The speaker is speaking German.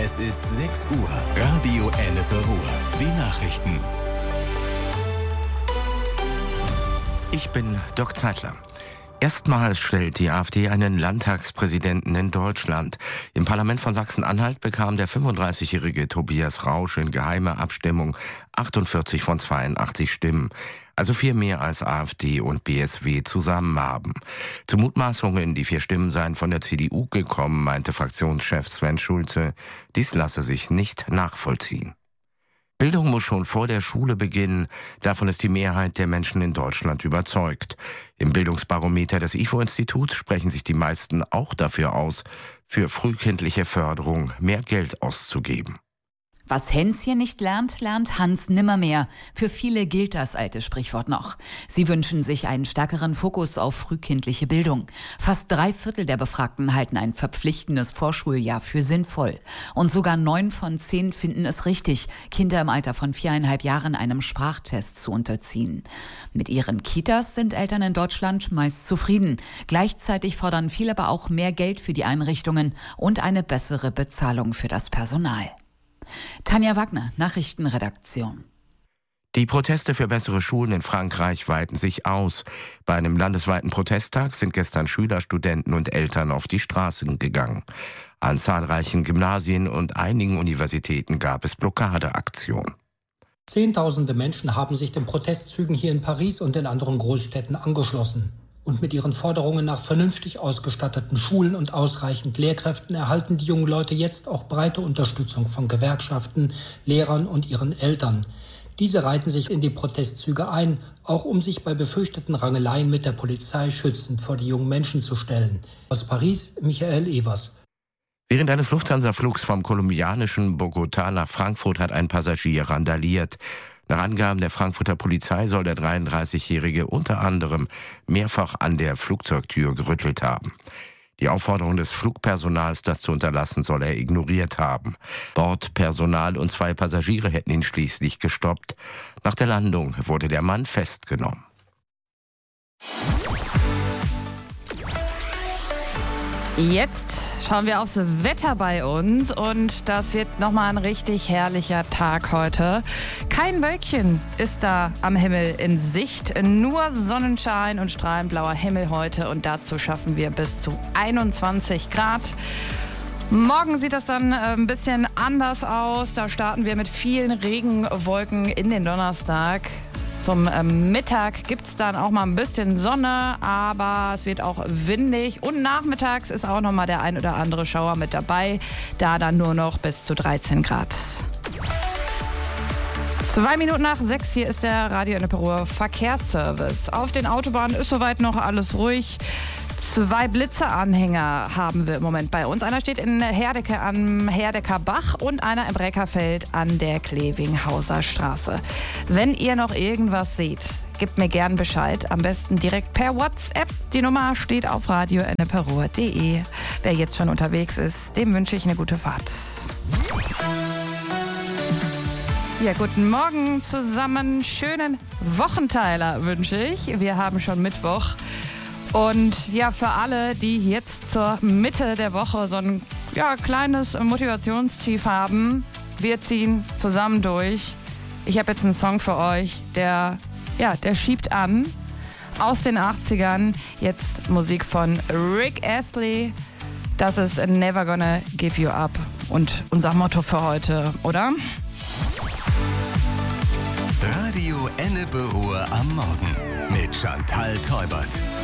Es ist 6 Uhr. Radio Ennepe Ruhr. Die Nachrichten. Ich bin Dirk Zeitler. Erstmals stellt die AfD einen Landtagspräsidenten in Deutschland. Im Parlament von Sachsen-Anhalt bekam der 35-jährige Tobias Rausch in geheimer Abstimmung 48 von 82 Stimmen. Also 4 mehr als AfD und BSW zusammen haben. Zu Mutmaßungen, die 4 Stimmen seien von der CDU gekommen, meinte Fraktionschef Sven Schulze, dies lasse sich nicht nachvollziehen. Bildung muss schon vor der Schule beginnen. Davon ist die Mehrheit der Menschen in Deutschland überzeugt. Im Bildungsbarometer des IFO-Instituts sprechen sich die meisten auch dafür aus, für frühkindliche Förderung mehr Geld auszugeben. Was Hänschen nicht lernt, lernt Hans nimmermehr. Für viele gilt das alte Sprichwort noch. Sie wünschen sich einen stärkeren Fokus auf frühkindliche Bildung. Fast 3/4 der Befragten halten ein verpflichtendes Vorschuljahr für sinnvoll. Und sogar 9 von 10 finden es richtig, Kinder im Alter von 4,5 Jahren einem Sprachtest zu unterziehen. Mit ihren Kitas sind Eltern in Deutschland meist zufrieden. Gleichzeitig fordern viele aber auch mehr Geld für die Einrichtungen und eine bessere Bezahlung für das Personal. Tanja Wagner, Nachrichtenredaktion. Die Proteste für bessere Schulen in Frankreich weiten sich aus. Bei einem landesweiten Protesttag sind gestern Schüler, Studenten und Eltern auf die Straßen gegangen. An zahlreichen Gymnasien und einigen Universitäten gab es Blockadeaktionen. Zehntausende Menschen haben sich den Protestzügen hier in Paris und in anderen Großstädten angeschlossen. Und mit ihren Forderungen nach vernünftig ausgestatteten Schulen und ausreichend Lehrkräften erhalten die jungen Leute jetzt auch breite Unterstützung von Gewerkschaften, Lehrern und ihren Eltern. Diese reihten sich in die Protestzüge ein, auch um sich bei befürchteten Rangeleien mit der Polizei schützend vor die jungen Menschen zu stellen. Aus Paris, Michael Evers. Während eines Lufthansa-Flugs vom kolumbianischen Bogotá nach Frankfurt hat ein Passagier randaliert. Nach Angaben der Frankfurter Polizei soll der 33-Jährige unter anderem mehrfach an der Flugzeugtür gerüttelt haben. Die Aufforderung des Flugpersonals, das zu unterlassen, soll er ignoriert haben. Bordpersonal und 2 Passagiere hätten ihn schließlich gestoppt. Nach der Landung wurde der Mann festgenommen. Jetzt schauen wir aufs Wetter bei uns und das wird nochmal ein richtig herrlicher Tag heute. Kein Wölkchen ist da am Himmel in Sicht, nur Sonnenschein und strahlend blauer Himmel heute und dazu schaffen wir bis zu 21 Grad. Morgen sieht das dann ein bisschen anders aus, da starten wir mit vielen Regenwolken in den Donnerstag. Zum Mittag gibt es dann auch mal ein bisschen Sonne, aber es wird auch windig. Und nachmittags ist auch noch mal der ein oder andere Schauer mit dabei. Da dann nur noch bis zu 13 Grad. 2 Minuten nach 6, hier ist der Radio Ennepe Ruhr Verkehrsservice. Auf den Autobahnen ist soweit noch alles ruhig. 2 Blitzeranhänger haben wir im Moment bei uns. Einer steht in Herdecke am Herdecker Bach und einer im Breckerfeld an der Klevinghauser Straße. Wenn ihr noch irgendwas seht, gebt mir gern Bescheid. Am besten direkt per WhatsApp. Die Nummer steht auf radioenneperuhr.de. Wer jetzt schon unterwegs ist, dem wünsche ich eine gute Fahrt. Ja, guten Morgen zusammen. Schönen Wochenteiler wünsche ich. Wir haben schon Mittwoch. Und ja, für alle, die jetzt zur Mitte der Woche so ein kleines Motivationstief haben, wir ziehen zusammen durch. Ich habe jetzt einen Song für euch, der schiebt an. Aus den 80ern, jetzt Musik von Rick Astley. Das ist Never Gonna Give You Up. Und unser Motto für heute, oder? Radio Ennepe Ruhr am Morgen mit Chantal Teubert.